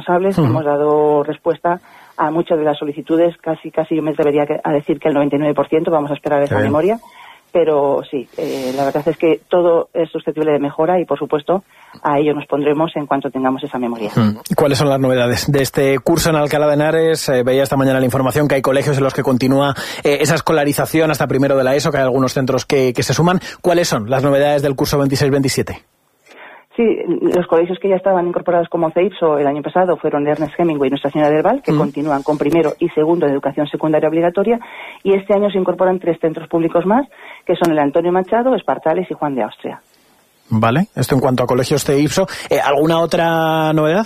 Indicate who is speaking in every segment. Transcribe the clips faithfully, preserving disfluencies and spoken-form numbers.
Speaker 1: responsables, uh-huh. hemos dado respuesta a muchas de las solicitudes, casi casi yo me atrevería a decir que el noventa y nueve por ciento, vamos a esperar esa
Speaker 2: Bien.
Speaker 1: memoria, pero sí, eh, la verdad es que todo es susceptible de mejora y, por supuesto, a ello nos pondremos en cuanto tengamos esa memoria.
Speaker 2: ¿Cuáles son las novedades de este curso en Alcalá de Henares? Eh, veía esta mañana la información que hay colegios en los que continúa eh, esa escolarización hasta primero de la ESO, que hay algunos centros que, que se suman. ¿Cuáles son las novedades del curso veintiséis veintisiete?
Speaker 1: Sí, los colegios que ya estaban incorporados como C E I P S O el año pasado fueron Ernest Hemingway y Nuestra Señora del Val, que mm. continúan con primero y segundo de educación secundaria obligatoria, y este año se incorporan tres centros públicos más, que son el Antonio Machado, Espartales y Juan de Austria.
Speaker 2: Vale, esto en cuanto a colegios C E I P S O. Eh, ¿Alguna otra novedad?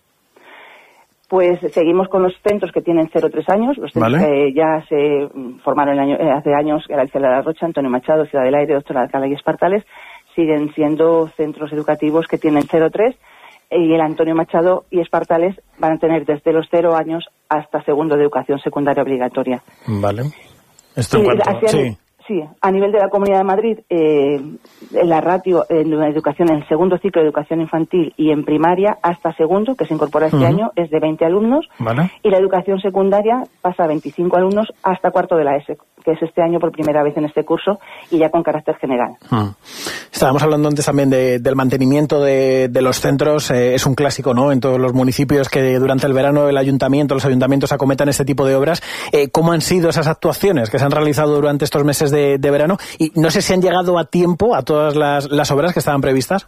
Speaker 1: Pues seguimos con los centros que tienen cero a tres años, los centros vale. que ya se formaron el año, eh, hace años, Galicia de la Rocha, Antonio Machado, Ciudad del Aire, Doctor Alcalá y Espartales, siguen siendo centros educativos que tienen cero a tres, y el Antonio Machado y Espartales van a tener desde los cero años hasta segundo de educación secundaria obligatoria.
Speaker 2: Vale. Esto en cuanto,
Speaker 1: hacia,
Speaker 2: sí.
Speaker 1: Sí, a nivel de la Comunidad de Madrid, eh, la ratio en la educación, en el segundo ciclo de educación infantil y en primaria hasta segundo, que se incorpora este uh-huh. año, es de veinte alumnos,
Speaker 2: vale.
Speaker 1: y la educación secundaria pasa a veinticinco alumnos hasta cuarto de la ESO, que es este año por primera vez en este curso y ya con carácter general.
Speaker 2: Uh-huh. Estábamos hablando antes también de, del mantenimiento de, de los centros, eh, es un clásico, ¿no?, en todos los municipios que durante el verano el ayuntamiento, los ayuntamientos acometan este tipo de obras. Eh, ¿Cómo han sido esas actuaciones que se han realizado durante estos meses de De, de verano? Y no sé si han llegado a tiempo a todas las, las obras que estaban previstas.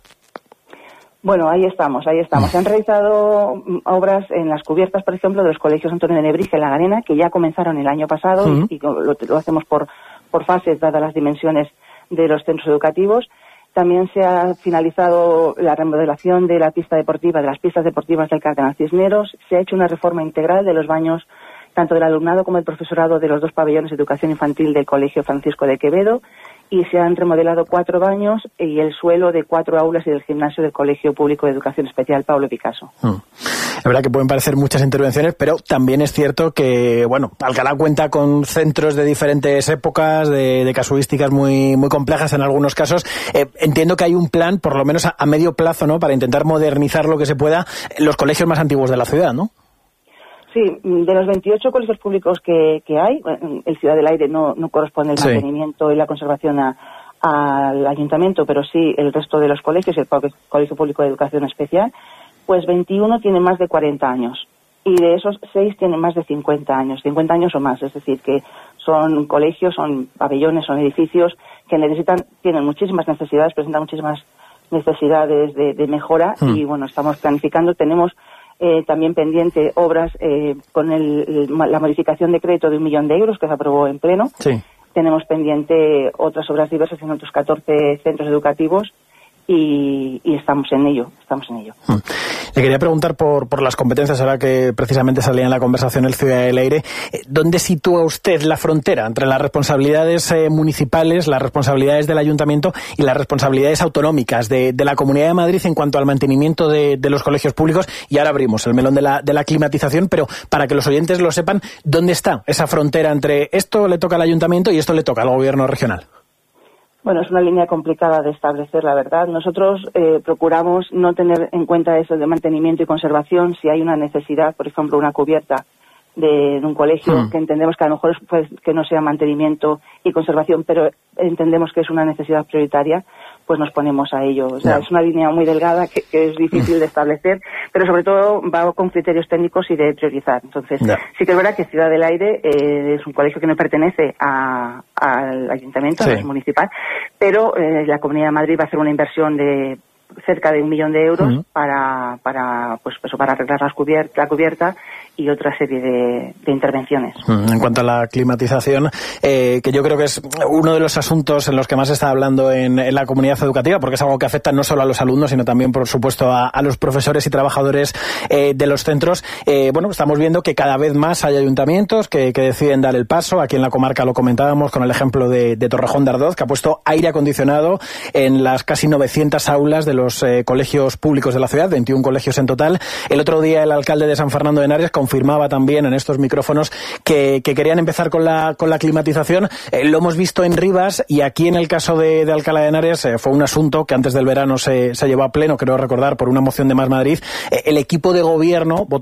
Speaker 1: Bueno, ahí estamos, ahí estamos. Se han realizado obras en las cubiertas, por ejemplo, de los colegios Antonio de Nebrija y La Garena, que ya comenzaron el año pasado uh-huh. y, y lo, lo hacemos por, por fases, dadas las dimensiones de los centros educativos. También se ha finalizado la remodelación de la pista deportiva, de las pistas deportivas del Cardenal Cisneros. Se ha hecho una reforma integral de los baños tanto del alumnado como del profesorado de los dos pabellones de educación infantil del Colegio Francisco de Quevedo, y se han remodelado cuatro baños y el suelo de cuatro aulas y del gimnasio del Colegio Público de Educación Especial Pablo Picasso. Mm.
Speaker 2: La verdad que pueden parecer muchas intervenciones, pero también es cierto que, bueno, Alcalá cuenta con centros de diferentes épocas, de, de casuísticas muy muy complejas en algunos casos. Eh, entiendo que hay un plan, por lo menos a, a medio plazo, ¿no?, para intentar modernizar lo que se pueda los colegios más antiguos de la ciudad, ¿no?
Speaker 1: Sí, de los veintiocho colegios públicos que, que hay, el Ciudad del Aire no, no corresponde el sí. mantenimiento y la conservación a, al ayuntamiento, pero sí el resto de los colegios, el Colegio Público de Educación Especial, pues veintiuno tienen más de cuarenta años y de esos seis tienen más de cincuenta años, cincuenta años o más, es decir, que son colegios, son pabellones, son edificios que necesitan, tienen muchísimas necesidades, presentan muchísimas necesidades de, de mejora mm. y bueno, estamos planificando, tenemos Eh, también pendiente obras eh, con el, el, la modificación de crédito de un millón de euros que se aprobó en pleno.
Speaker 2: Sí.
Speaker 1: Tenemos pendiente otras obras diversas en otros catorce centros educativos y, y estamos en ello, estamos en ello.
Speaker 2: Hmm. Le quería preguntar por, por las competencias, ahora que precisamente salía en la conversación el Ciudad del Aire. ¿Dónde sitúa usted la frontera entre las responsabilidades eh, municipales, las responsabilidades del ayuntamiento y las responsabilidades autonómicas de, de la Comunidad de Madrid en cuanto al mantenimiento de, de los colegios públicos? Y ahora abrimos el melón de la, de la climatización, pero para que los oyentes lo sepan, ¿dónde está esa frontera entre esto le toca al ayuntamiento y esto le toca al gobierno regional?
Speaker 1: Bueno, es una línea complicada de establecer, la verdad. Nosotros eh, procuramos no tener en cuenta eso de mantenimiento y conservación. Si hay una necesidad, por ejemplo, una cubierta de, de un colegio, mm. que entendemos que a lo mejor es, pues, que no sea mantenimiento y conservación, pero entendemos que es una necesidad prioritaria, pues nos ponemos a ello. O sea, yeah. es una línea muy delgada que, que es difícil mm. de establecer, pero sobre todo va con criterios técnicos y de priorizar. Entonces, yeah. sí que es verdad que Ciudad del Aire eh, es un colegio que no pertenece a, al ayuntamiento, sí. no es municipal, pero eh, la Comunidad de Madrid va a hacer una inversión de cerca de un millón de euros uh-huh. para para pues eso, para arreglar las cubier- la cubierta y otra serie de, de intervenciones.
Speaker 2: En cuanto a la climatización, eh, que yo creo que es uno de los asuntos en los que más se está hablando en, en la comunidad educativa, porque es algo que afecta no solo a los alumnos, sino también, por supuesto, a, a los profesores y trabajadores eh, de los centros. Eh, bueno, estamos viendo que cada vez más hay ayuntamientos que, que deciden dar el paso. Aquí en la comarca lo comentábamos con el ejemplo de, de Torrejón de Ardoz, que ha puesto aire acondicionado en las casi novecientas aulas de los eh, colegios públicos de la ciudad, veintiún colegios en total. El otro día el alcalde de San Fernando de Henares confirmaba también en estos micrófonos que, que querían empezar con la con la climatización. Eh, lo hemos visto en Rivas y aquí en el caso de, de Alcalá de Henares eh, fue un asunto que antes del verano se, se llevó a pleno, creo recordar, por una moción de Más Madrid. Eh, el equipo de gobierno